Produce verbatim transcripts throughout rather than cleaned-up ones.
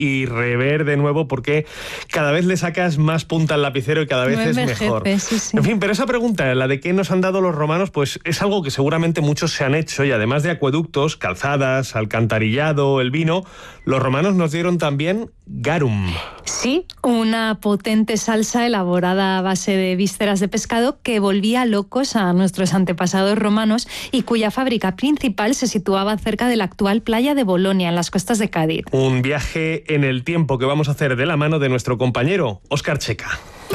y rever de nuevo porque cada vez le sacas más punta al lapicero y cada vez no es envejece, mejor. Sí, sí. En fin, pero esa pregunta, la de qué nos han dado los romanos, pues es algo que seguramente muchos se han hecho y además de acueductos, calzadas, alcantarillado, el vino, los romanos nos dieron también garum. Sí, una potente salsa elaborada a base de vísceras de pescado que volvía locos a nuestros antepasados romanos y cuya fábrica principal se situaba cerca de la actual playa de Bolonia, en las costas de Cádiz. Un viaje en el tiempo que vamos a hacer de la mano de nuestro compañero Óscar Checa.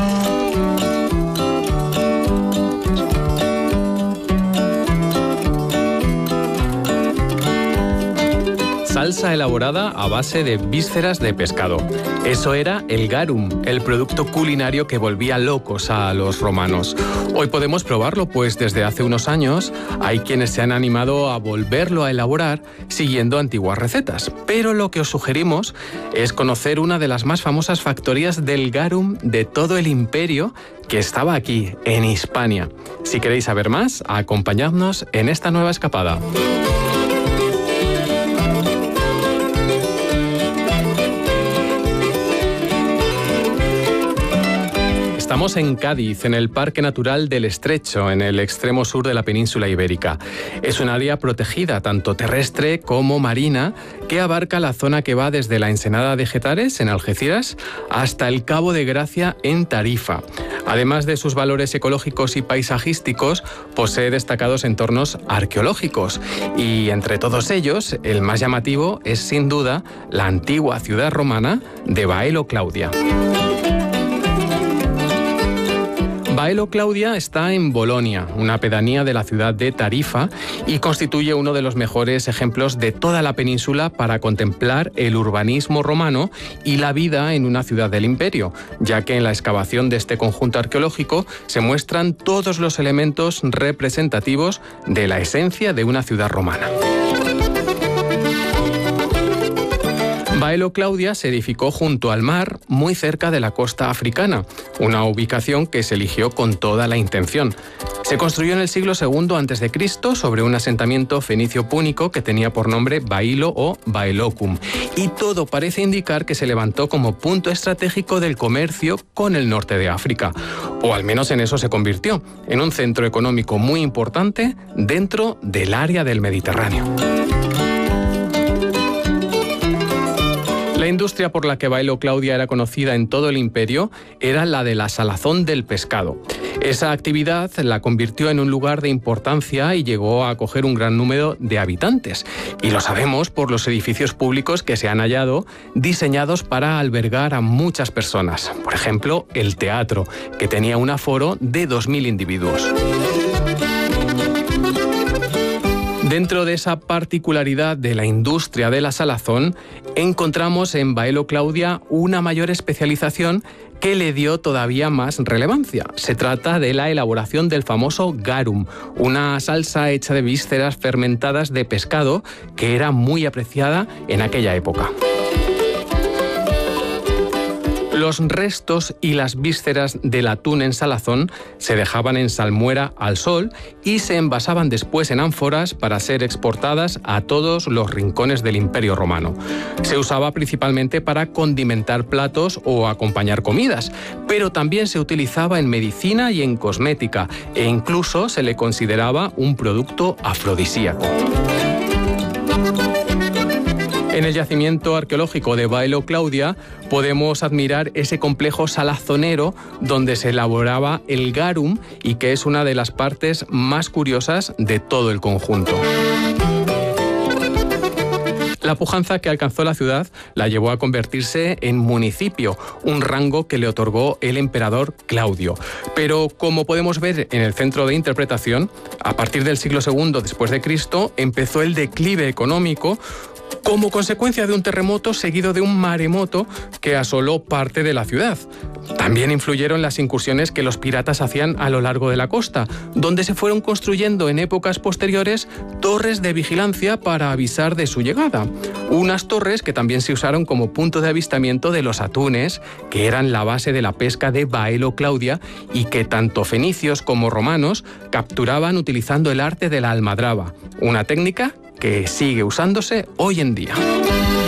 Salsa elaborada a base de vísceras de pescado. Eso era el garum, el producto culinario que volvía locos a los romanos. Hoy podemos probarlo, pues desde hace unos años hay quienes se han animado a volverlo a elaborar siguiendo antiguas recetas. Pero lo que os sugerimos es conocer una de las más famosas factorías del garum de todo el imperio, que estaba aquí, en Hispania. Si queréis saber más, acompañadnos en esta nueva escapada. Estamos en Cádiz, en el Parque Natural del Estrecho, en el extremo sur de la península ibérica. Es un área protegida, tanto terrestre como marina, que abarca la zona que va desde la Ensenada de Getares, en Algeciras, hasta el Cabo de Gracia, en Tarifa. Además de sus valores ecológicos y paisajísticos, posee destacados entornos arqueológicos. Y entre todos ellos, el más llamativo es sin duda la antigua ciudad romana de Baelo Claudia. Baelo Claudia está en Bolonia, una pedanía de la ciudad de Tarifa, y constituye uno de los mejores ejemplos de toda la península para contemplar el urbanismo romano y la vida en una ciudad del imperio, ya que en la excavación de este conjunto arqueológico se muestran todos los elementos representativos de la esencia de una ciudad romana. Baelo Claudia se edificó junto al mar, muy cerca de la costa africana, una ubicación que se eligió con toda la intención. Se construyó en el siglo segundo antes de Cristo sobre un asentamiento fenicio púnico que tenía por nombre Bailo o Baelocum, y todo parece indicar que se levantó como punto estratégico del comercio con el norte de África, o al menos en eso se convirtió, en un centro económico muy importante dentro del área del Mediterráneo. La industria por la que Baelo Claudia era conocida en todo el imperio era la de la salazón del pescado. Esa actividad la convirtió en un lugar de importancia y llegó a acoger un gran número de habitantes. Y lo sabemos por los edificios públicos que se han hallado diseñados para albergar a muchas personas. Por ejemplo, el teatro, que tenía un aforo de dos mil individuos. Dentro de esa particularidad de la industria de la salazón, encontramos en Baelo Claudia una mayor especialización que le dio todavía más relevancia. Se trata de la elaboración del famoso garum, una salsa hecha de vísceras fermentadas de pescado que era muy apreciada en aquella época. Los restos y las vísceras del atún en salazón se dejaban en salmuera al sol y se envasaban después en ánforas para ser exportadas a todos los rincones del Imperio Romano. Se usaba principalmente para condimentar platos o acompañar comidas, pero también se utilizaba en medicina y en cosmética, e incluso se le consideraba un producto afrodisíaco. En el yacimiento arqueológico de Baelo Claudia podemos admirar ese complejo salazonero donde se elaboraba el garum y que es una de las partes más curiosas de todo el conjunto. La pujanza que alcanzó la ciudad la llevó a convertirse en municipio, un rango que le otorgó el emperador Claudio. Pero como podemos ver en el centro de interpretación, a partir del siglo segundo después de Cristo empezó el declive económico como consecuencia de un terremoto seguido de un maremoto que asoló parte de la ciudad. También influyeron las incursiones que los piratas hacían a lo largo de la costa, donde se fueron construyendo en épocas posteriores torres de vigilancia para avisar de su llegada. Unas torres que también se usaron como punto de avistamiento de los atunes, que eran la base de la pesca de Baelo Claudia y que tanto fenicios como romanos capturaban utilizando el arte de la almadraba, una técnica que sigue usándose hoy en día.